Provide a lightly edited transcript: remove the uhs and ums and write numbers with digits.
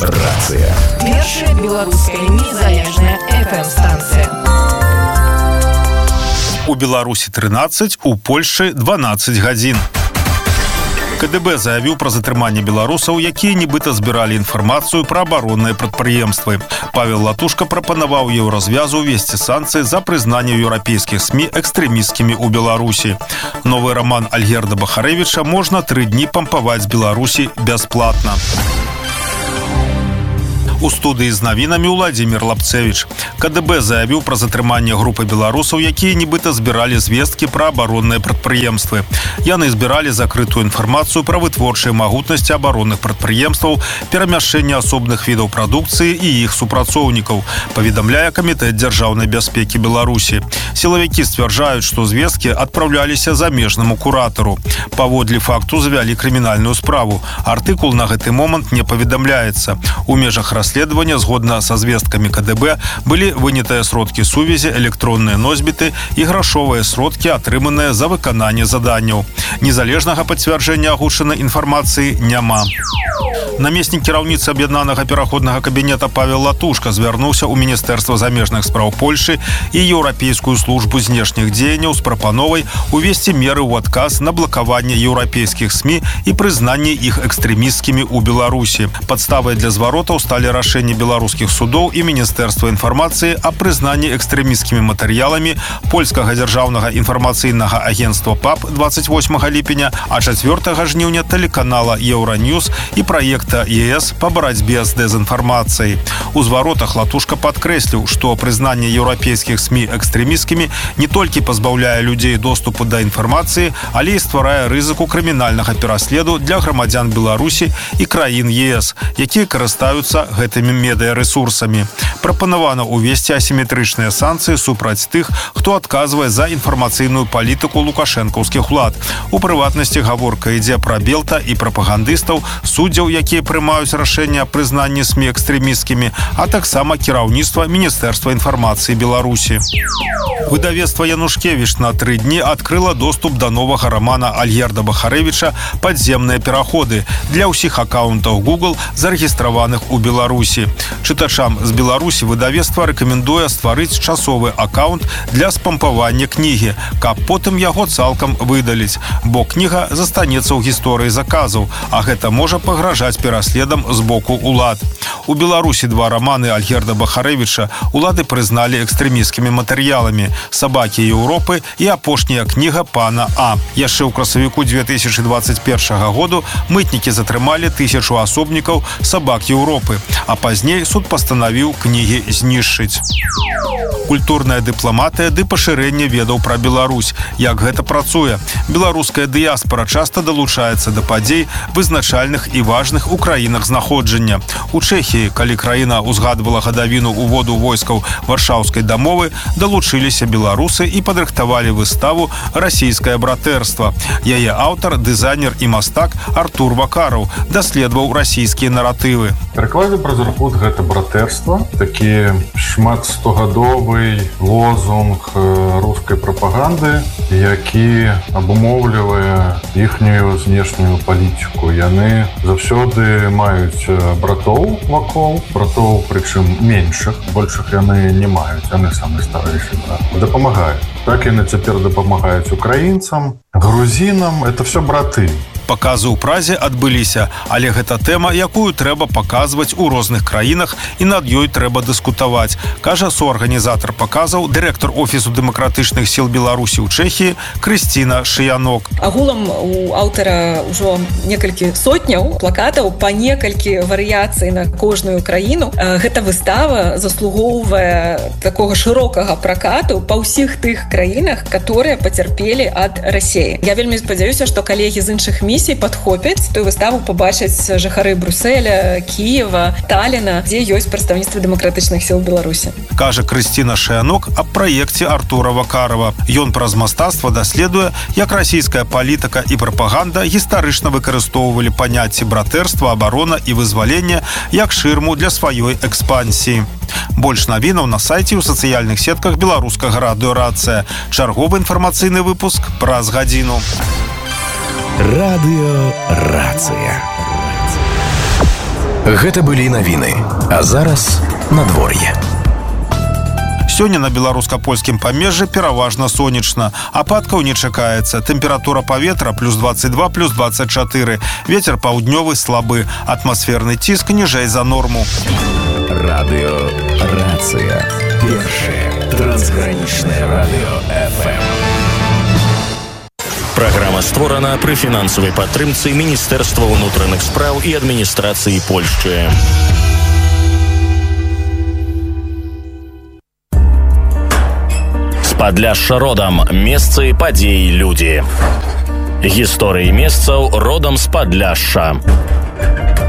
Радыё-рацыя. Першая беларуская незалежная FM-станцыя. У Беларусі 13, у Польшчы 12 гадзін. КДБ заявіў пра затрыманне беларусаў, якія нібыта збіралі інфармацыю пра абаронныя прадпрыемствы. Павел Латушка прапанаваў еўразвязу ўвесці санкцыі за прызнанне еўрапейскіх СМІ экстрэмісцкімі ў Беларусі. Новы роман Альгерда Бахарэвіча можна 3 дні пампаваць з Беларусі бясплатна. У студыі з навінамі Владзімір Лапцевіч. КДБ заявіў пра затрыманне групы беларусаў, якія нібыта збіралі звесткі пра абаронныя прадпрыемствы. Яны збіралі закрытую інфармацыю пра вытворчыя магутнасці абаронных прадпрыемстваў, перамяшчэнне асобных відаў прадукцыі і іх супрацоўнікаў, паведамляе Камітэт дзяржаўнай бяспекі Беларусі. Сілавікі сцвярджаюць, што звесткі адпраўляліся замежнаму куратару. Паводле факту завялі крымінальную справу. Артыкул на гэты момант не паведамляецца. У межах расследования, згодна со звестками КДБ, были вынятыя сродкі сувязі, электронныя носьбіты і грашовыя сродкі, атрыманыя за выкананне заданняў. Незалежнага пацвярджэння агучанай інфармацыі няма. Намеснік кіраўніцы аб'яднанага пераходнага кабінета Павел Латушка звярнуўся ў Міністэрства замежных спраў Польшчы і Еўрапейскую службу знешніх дзеянняў з прапановай увесці меры ў адказ на блакаванне еўрапейскіх СМІ і прызнанне іх экстрэмісцкімі ў Беларусі. Падставай для зваротаў сталі рашэнні беларускіх судоў і Міністэрства інфармацыі аб прызнанні экстрэмісцкімі матэрыяламі польскага дзяржаўнага інфармацыйнага агенцтва ПАП 28 ліпеня, а 4 жніўня тэлеканала Еўраньюз і праекта ЕС па барацьбе з дэзінфармацыяй. У зваротах Латушка падкрэсліў, што прызнанне еўрапейскіх СМІ экстрэмісцкімі не толькі пазбаўляе людзей доступу да інфармацыі, але і стварае рызыку крымінальнага пераследу для грамадзян Беларусі і краін ЕС, якія карыстаюцца гэтымі медыярэсурсамі. Прапанавана ўвесці асіметрычныя санкцыі супраць тых, хто адказвае за інфармацыйную палітыку лукашэнкаўскіх улад. У прыватнасці гаворка ідзе пра белта і прапагандыстаў, суддзяў, якія прымаюць рашэнне аб прызнанні СМІ экстрэмісцкімі, а таксама кіраўніцтва Міністэрства інфармацыі Беларусі. Выдавецтва Янушкевіч на 3 дні адкрыла доступ да новага романа Альгерда Бахарэвіча «Падземныя пераходы» для ўсіх акаунтаў Google, зарэгістраваных у Беларусі. Чытачам з Беларусі выдавецтва рэкамендуе стварыць часовы акаунт для спампавання кнігі, каб потым яго цалкам выдаліць, бо кніга застанецца ў гісторыі заказаў, а гэта можа пагражаць пераследам з боку улад. У Беларусі 2 романы Альгерда Бахарэвіча улады прызналі экстрэмісцкімі матэрыяламі «Сабакі Еўропы» і апошняя кніга пана А. Яшчэ ў красавіку 2021 году мытнікі затрымалі 1000 асобнікаў «Сабак Еўропы», а пазней суд пастанавіў кнігі знішчыць. Культурная дыпламатыя ды пашырэнне ведаў пра Беларусь. Як гэта працуе? Беларуская дыяспара часта далучаецца да падзей, вызначальных і важных у краінах знаходжання. У Чэхіі, калі краіна ўзгадвала гадавіну ўводу войскаў Варшаўскай дамовы, далучыліся беларусы і падрыхтавалі выставу «Расійскае братэрства». Яе аўтар, дызайнер і мастак Артур Вакараў даследаваў расійскія наратывы. Перакладзе праз рахут гэта братэрства, такі шматстогадовы лозунг рускай прапаганды, які абумоўлівае іхнюю знешнюю палітыку. Яны заўсёды маюць братоў вакол, братоў прычым меншых, большых яны не маюць, яны самы старэйшы брат. Дапамагаюць. Так яны цяпер дапамагаюць украінцам, грузінам, это все браты. Паказы ў Празе адбыліся, але гэта тэма, якую трэба паказваць у розных краінах і над ёй трэба дыскутаваць, кажа суарганізатар паказаў, дырэктар офісу дэмакратычных сіл Беларусі ў Чэхіі Крысціна Шыянок. Агулам у аўтара ўжо некалькі сотняў плакатаў па некалькі варыяцый на кожную краіну. Гэта выстава заслугоўвае такога шырокага пракату па ўсіх тых краінах, которые пацярпелі ад Расіі. Я вельмі спадзяюся, што калегі з іншых місій падхопяць тую выставу, пабачаць жыхары Брюсселя, Кіева, Таліна, дзе ёсць прадстаўніцтва дэмакратычных сіл Беларусі. Кажа Крысціна Шыянок аб праекце Артура Вакарава. Ён праз мастацтва даследуе, як расійская палітыка і прапаганда гістарычна выкарыстоўвалі паняцці братэрства, абарона і вызвалення як шырму для сваёй экспансіі. Больш навінаў на сайце ў сацыяльных сетках беларускага радыё-рацыя. Чарговы інфармацыйны выпуск праз гадзіну. Радыё-рацыя. Гэта былі навіны. А зараз надвор'е. Сёння на беларуска-польскім памежжы пераважна сонечна. Ападкаў не чакаецца. Тэмпература паветра плюс 22, плюс 24. Вецер паўднёвы слабы. Атмасферны ціск ніжэй за норму. Радыё «Рацыя». Першае трансгранічнае радыё FM. Праграма створана пры фінансавай падтрымцы Міністэрства ўнутраных спраў і адміністрацыі Польшчы. З Падляшша родам. Месцы, падзеі, людзі. Гісторыі месцаў родам з Падляшша.